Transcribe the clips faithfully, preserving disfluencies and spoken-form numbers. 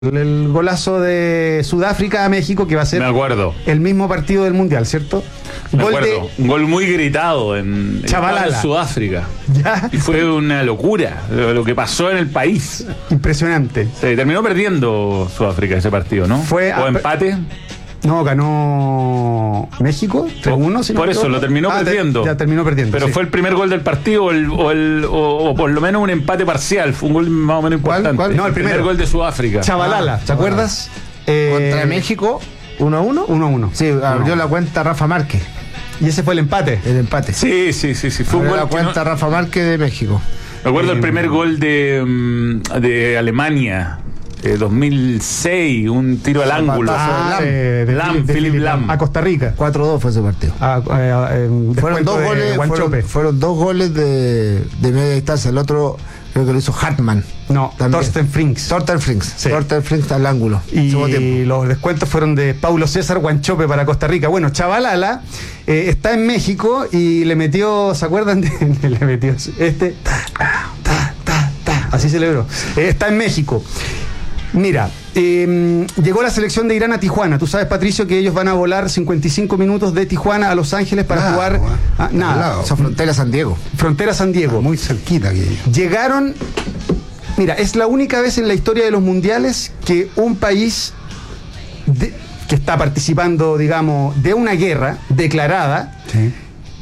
el golazo de Sudáfrica a México, que va a ser Me acuerdo. el mismo partido del Mundial, ¿cierto? Me Gol acuerdo. de Un gol muy gritado en, Chabalala. en Sudáfrica. Ya. Y fue una locura lo, lo que pasó en el país. Impresionante. Se terminó perdiendo Sudáfrica ese partido, ¿no? Fue o a- empate. No, ganó México tres uno. Si no Por me eso, equivoco. lo terminó Ah, te- perdiendo. Ya terminó perdiendo. Pero sí. fue el primer gol del partido o, el, o, el, o, o por lo menos un empate parcial. Fue un gol más o menos ¿Cuál? importante. ¿Cuál? No, el primer primero. gol de Sudáfrica. Chabalala, Ah, ¿te acuerdas? Eh, Contra México, uno a uno. uno a uno. Sí, abrió la cuenta Rafa Márquez, Y ese fue el empate. el empate. Sí, sí, sí, sí. Fue un Abrió gol la que no- cuenta Rafa Márquez de México. Me acuerdo el Eh, primer gol de, mm, de Alemania, eh, dos mil seis, un tiro al Zapatazo. ángulo. Ah, Ah, Lam. de, de Lam, Philip- de Philip Philip Lam. A Costa Rica. cuatro dos fue ese partido. Ah, eh, eh, Fueron descuento dos de goles, Guanchope. fueron, fueron dos goles de, de media distancia. El otro creo que lo hizo Hartmann. No, También. Thorsten Frings. Thorsten Frings. Sí. Thorsten Frings al ángulo. Segundo Y tiempo. los descuentos fueron de Paulo César Guanchope para Costa Rica. Bueno, Chabalala eh, está en México y le metió, ¿se acuerdan? De, le metió este, ta, ta, ta, ta, así celebró. Eh, está en México. Mira, eh, llegó la selección de Irán a Tijuana. Tú sabes, Patricio, que ellos van a volar cincuenta y cinco minutos de Tijuana a Los Ángeles para Claro, jugar. ¿eh? Ah, Al nada, lado. Esa frontera San Diego. Frontera San Diego. Muy cerquita que Llegaron, mira, es la única vez en la historia de los mundiales que un país de- que está participando, digamos, de una guerra declarada, sí.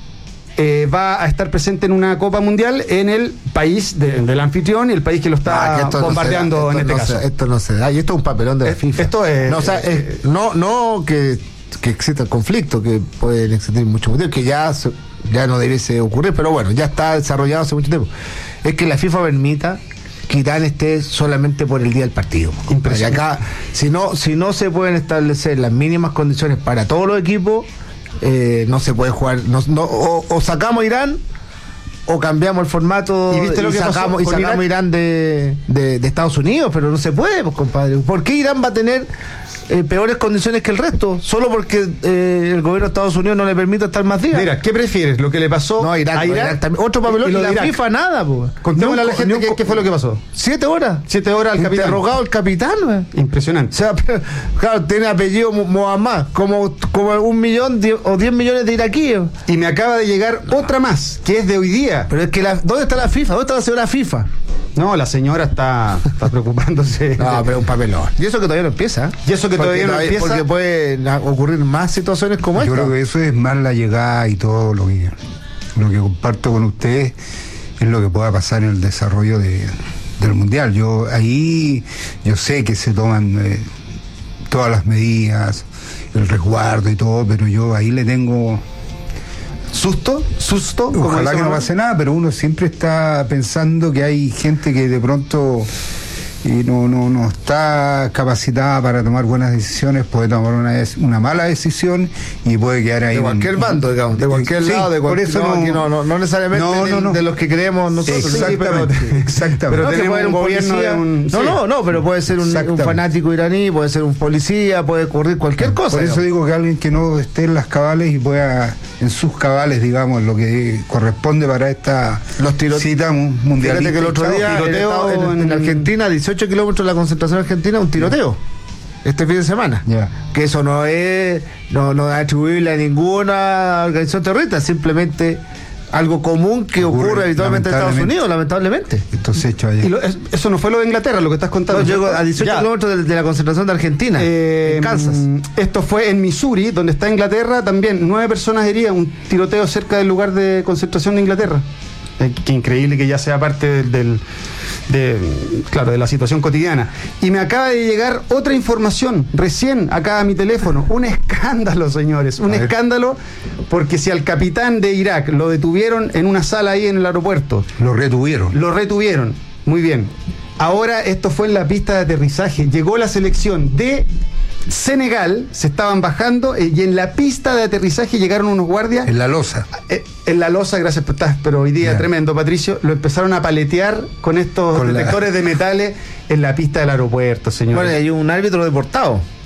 eh, va a estar presente en una Copa Mundial en el país de- del anfitrión y el país que lo está Ah, que esto no bombardeando se da, en esto este no caso. se- esto no se da. Y esto es un papelón de la Eh, FIFA. esto es- No, o sea, es- no, no que, que exista el conflicto, que pueden existir muchos motivos, que ya, se- ya no debiese ocurrir, pero bueno, ya está desarrollado hace mucho tiempo. Es que la FIFA permita que Irán esté solamente por el día del partido. Y Impresionante. acá, si no, si no se pueden establecer las mínimas condiciones para todos los equipos, eh, no se puede jugar. No, no- o, o sacamos Irán o cambiamos el formato ¿Y viste lo que pasó sacamos, y con sacamos Irak? Irán de, de, de Estados Unidos, pero no se puede, pues, compadre. ¿Por qué Irán va a tener eh, peores condiciones que el resto? Solo porque eh, el gobierno de Estados Unidos no le permite estar más días. Mira, ¿qué prefieres? ¿Lo que le pasó no, Irán, a Irán? Irán también. Otro papelón y y, lo de la Irak. FIFA nada, pues. Contémosle a la Ni un- gente ni un qué, co- qué fue lo que pasó. Siete horas. Siete horas al capitán. Interrogado el capitán, güey. Impresionante. O sea, claro, tiene apellido Mo- Mohammad, como, como un millón die- o diez millones de iraquíes. Y me acaba de llegar otra más, que es de hoy día. Pero es que, la, ¿dónde está la FIFA? ¿Dónde está la señora FIFA? No, la señora está, está preocupándose. No, pero un papelón. Y eso que todavía no empieza. ¿eh? Y eso que Porque todavía no empieza. Porque pueden a- ocurrir más situaciones como Yo esta. creo que eso es más la llegada y todo lo que lo que comparto con ustedes es lo que pueda pasar en el desarrollo de, del mundial. Yo ahí yo sé que se toman eh, todas las medidas, el resguardo y todo, pero yo ahí le tengo ¿Susto? ¿Susto? como ojalá dice que no Manuel. pase nada, pero uno siempre está pensando que hay gente que de pronto y no, no, no está capacitada para tomar buenas decisiones, puede tomar una, des- una mala decisión y puede quedar ahí. De un- cualquier bando, digamos, de cualquier Sí, lado, de por cualquier eso no, no- aquí no, no, no necesariamente No, no, de, no. de los que creemos nosotros. Exactamente, Sí, pero- exactamente. Pero No, que tenemos puede ser un gobierno policía. de un- No, sí. no, no, pero puede ser un, un Exactamente. fanático iraní, puede ser un policía, puede ocurrir cualquier cosa. Por eso digamos. digo que alguien que no esté en las cabales y pueda, en sus cabales, digamos, lo que corresponde para esta Los tiro- cita mu- mundialista. Fíjate que el otro Chao, día en, tiroteo Estado- en- en en- Argentina, dieciocho kilómetros de la concentración argentina, un tiroteo. Este fin de semana. Ya. Que eso no es, no, no es atribuible a ninguna organización terrorista, simplemente algo común que ocurre, Ocurre, habitualmente en Estados lamentablemente. Unidos, lamentablemente. Estos hechos allá. Y lo- es- eso no fue lo de Inglaterra, lo que estás contando. No, llegó ¿cierto? a dieciocho Ya. kilómetros de, de la concentración de Argentina, Eh, en Kansas. mm, Esto fue en Missouri, donde está Inglaterra, también nueve personas heridas, un tiroteo cerca del lugar de concentración de Inglaterra. Eh, qué increíble que ya sea parte del, del- de, claro, de la situación cotidiana. Y me acaba de llegar otra información, recién acá a mi teléfono, un escándalo, señores, un A ver. escándalo, porque si al capitán de Irak lo detuvieron en una sala ahí en el aeropuerto, Lo retuvieron. lo retuvieron. Muy bien. Ahora esto fue en la pista de aterrizaje. Llegó la selección de Senegal, se estaban bajando eh, y en la pista de aterrizaje llegaron unos guardias. En la losa. Eh, en la losa, gracias por estar, pero hoy día Ya. tremendo, Patricio, lo empezaron a paletear con estos Con la- detectores de metales en la pista del aeropuerto, señor. Bueno, y hay un árbitro deportado.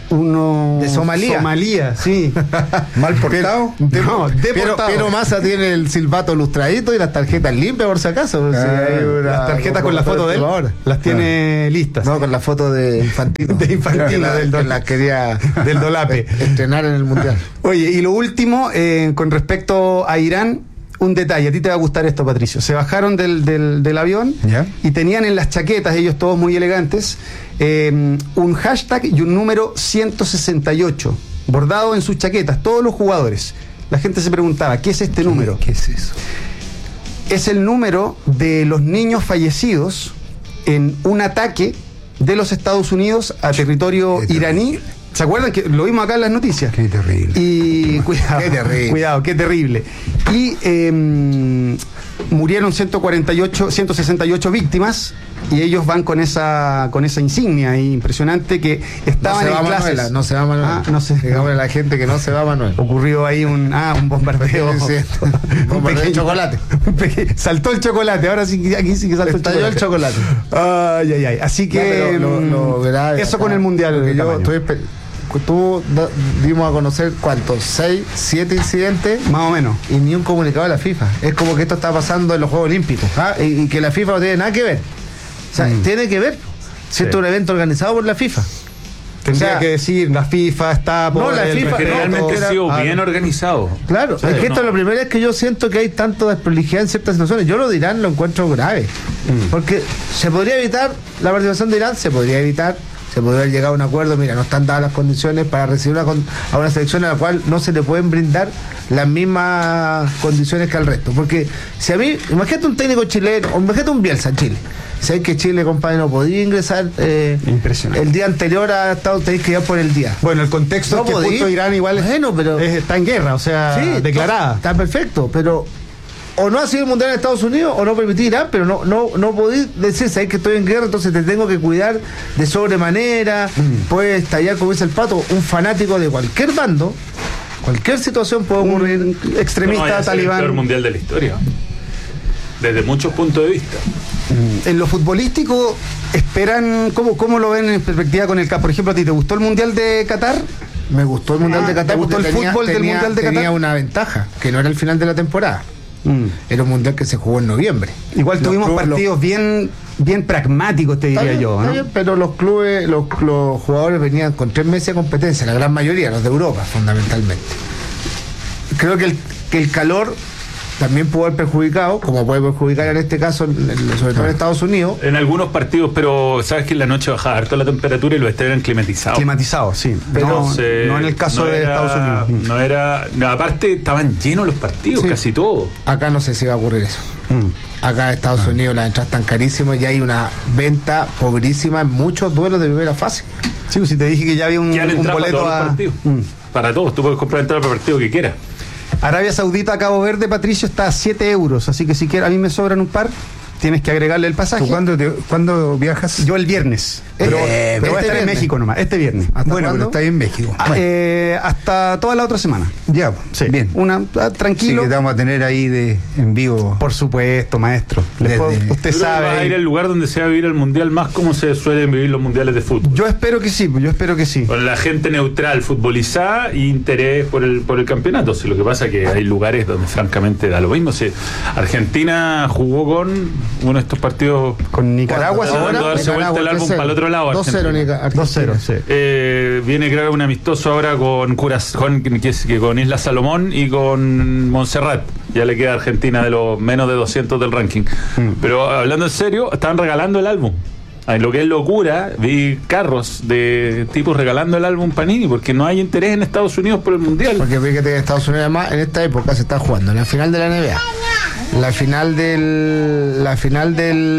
Uno De Somalia. Somalia, sí. ¿Mal portado? De- No, pero, deportado. pero Massa tiene el silbato lustradito y las tarjetas limpias, por si acaso. por si Ah, hay una- Las tarjetas con la foto de él Ahora. las tiene listas. No, con la foto de Infantino. De Infantino, Que la, del que Dol- la quería del Dolape. estrenar en el Mundial. Oye, y lo último, eh, con respecto a Irán, un detalle, a ti te va a gustar esto, Patricio. Se bajaron del, del, del avión ¿Ya? y tenían en las chaquetas, ellos todos muy elegantes, eh, un hashtag y un número ciento sesenta y ocho, bordado en sus chaquetas, todos los jugadores. La gente se preguntaba, ¿qué es este número? ¿Qué es eso? Es el número de los niños fallecidos en un ataque de los Estados Unidos a territorio Qué iraní. terrible. ¿Se acuerdan que lo vimos acá en las noticias? Qué terrible. Y cuidado, Qué terrible. cuidado, qué terrible. Y eh, murieron ciento cuarenta y ocho, ciento sesenta y ocho víctimas y ellos van con esa con esa insignia ahí impresionante que No estaban se va en clases. Manuela, no se va Manuel. Ah, no sé. Digámosle a la gente que no se va Manuel. Ocurrió ahí un ah un bombardeo. Sí, sí. un Bombardeo de chocolate. un peque- saltó el chocolate, ahora sí que aquí sí que saltó el Estalló chocolate. el chocolate. Ay, ay, ay. Así Ya, que pero lo- lo mm, grave eso acá, con el mundial. porque de yo tamaño. estoy espe- tú da- dimos a conocer cuántos, seis, siete incidentes Más o menos. y ni un comunicado de la FIFA. Es como que esto está pasando en los Juegos Olímpicos, ¿ah? y, y que la FIFA no tiene nada que ver. O sea, Mm. tiene que ver. Si esto es un evento organizado por la FIFA. Tendría O sea, que decir, la FIFA está por No, la el- FIFA, Generalmente no, ha sido Ah, bien organizado. Claro, Sí, es que esto no. es lo primero es que yo siento que hay tanto desprolijidad en ciertas situaciones. Yo lo de Irán lo encuentro grave. Mm. Porque se podría evitar la participación de Irán, se podría evitar, se podría haber llegado a un acuerdo. Mira, no están dadas las condiciones para recibir una con- a una selección a la cual no se le pueden brindar las mismas condiciones que al resto. Porque si a mí, imagínate un técnico chileno, o imagínate un Bielsa en Chile. Sabes que Chile, compadre, no podía ingresar eh, Impresionante. el día anterior a Estado, tenéis que ir por el día. Bueno, el contexto No es que podí. justo Irán igual es- Bueno, pero- es- está en guerra, o sea, Sí, declarada. Está perfecto, pero o no ha sido el mundial en Estados Unidos o no permitirá, pero no no no podéis decir, sabes que estoy en guerra, entonces te tengo que cuidar de sobremanera, Mm. puede estallar, como dice el Pato, un fanático de cualquier bando, cualquier situación puede ocurrir. Un No extremista vaya a ser el peor talibán. mundial de la historia. Desde muchos puntos de vista. En lo futbolístico, esperan, ¿cómo, cómo lo ven en perspectiva con el C A P? Por ejemplo, ¿a ti te gustó el Mundial de Qatar? Me gustó el Mundial Ah, de ¿te Qatar gustó porque el tenía, fútbol del tenía- Mundial de tenía Qatar? una ventaja, que no era el final de la temporada, era un mundial que se jugó en noviembre. Igual Los tuvimos clubes- los- partidos bien, bien pragmáticos, te Está diría bien, yo, está ¿no? bien, pero los clubes, los, los jugadores venían con tres meses de competencia, la gran mayoría, los de Europa, fundamentalmente. Creo que el, que el calor también puede haber perjudicado, como puede perjudicar en este caso, en- en- sobre todo en Estados Unidos. En algunos partidos, pero sabes que en la noche bajaba harto la temperatura y los estadios eran climatizados. Climatizado, sí. Pero, no, Entonces, no en el caso no de era- Estados Unidos. Mm. No era. no, aparte, estaban llenos los partidos, Sí. casi todos. Acá no sé si va a ocurrir eso. Mm. Acá en Estados Unidos las entradas están carísimas y hay una venta pobrísima en muchos duelos de primera fase. Sí, pues si te dije que ya había un, Ya han un entrado para boleto todos a... los partidos. Mm. Para todos, tú puedes comprar entrada para el partido que quieras. Arabia Saudita, Cabo Verde, Patricio, está a siete euros, así que si quieres, a mí me sobran un par, tienes que agregarle el pasaje. ¿Tú cuándo, te- cuándo viajas? Yo el viernes, pero, Eh, pero voy a este estar en viernes. México nomás, este viernes. ¿Hasta Bueno, cuándo? pero está ahí en México. Ah, Bueno, eh, hasta toda la otra semana. ya, Sí, bien. Una, ah, Sí, tranquilo. que te vamos a tener ahí de, en vivo. Por supuesto, maestro. Les Desde- puedo- usted Yo creo que sabe. vas a ir al lugar donde se va a vivir el mundial más como se suelen vivir los mundiales de fútbol. Yo espero que sí, yo espero que sí. Con la gente neutral, futbolizada y interés por el por el campeonato. Si lo que pasa es que hay lugares donde francamente da lo mismo. Si Argentina jugó con uno de estos partidos Con Nicaragua, Está ahora dando darse vuelta el álbum para el otro lado, dos cero Argentina. dos cero, sí. Eh, viene creo que un amistoso ahora con Curaz, con, que es- que con Isla Salomón y con Montserrat. Ya le queda a Argentina de los menos de doscientos del ranking. Mm. Pero hablando en serio, estaban regalando el álbum. Ay, lo que es locura, vi carros de tipos regalando el álbum Panini porque no hay interés en Estados Unidos por el mundial. Porque fíjate que en Estados Unidos además en esta época se está jugando la final de la N B A, la final del la final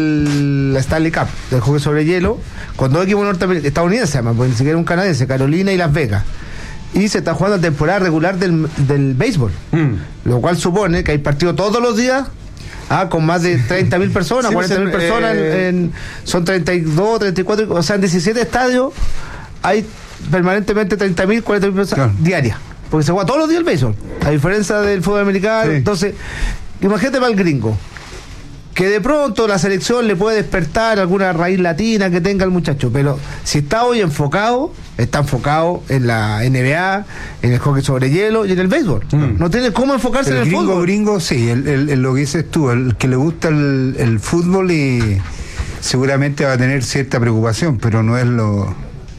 del Stanley Cup, del hockey sobre hielo, con dos equipos norteamericanos, estadounidenses además, porque ni siquiera un canadiense, Carolina y Las Vegas. Y se está jugando la temporada regular del, del béisbol, Mm. lo cual supone que hay partidos todos los días. Ah, con más de treinta mil personas, Sí, cuarenta mil pues, personas, en- eh, en- son treinta y dos, treinta y cuatro, o sea, en diecisiete estadios hay permanentemente treinta mil, cuarenta mil personas Claro. diarias. Porque se juega todos los días el béisbol, a diferencia del fútbol americano. Sí. Entonces, imagínate para el gringo, que de pronto la selección le puede despertar alguna raíz latina que tenga el muchacho, pero si está hoy enfocado, está enfocado en la N B A, en el hockey sobre hielo y en el béisbol. Mm. No tiene cómo enfocarse el en el gringo, fútbol. Gringo, sí, el, el, el, lo que dices tú, el que le gusta el, el fútbol y seguramente va a tener cierta preocupación, pero no es lo